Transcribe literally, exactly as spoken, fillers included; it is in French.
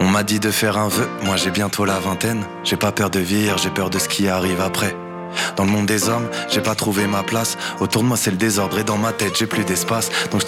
On m'a dit de faire un vœu, moi j'ai bientôt la vingtaine. J'ai pas peur de vieillir, j'ai peur de ce qui arrive après. Dans le monde des hommes, j'ai pas trouvé ma place. Autour de moi c'est le désordre et dans ma tête j'ai plus d'espace. Donc je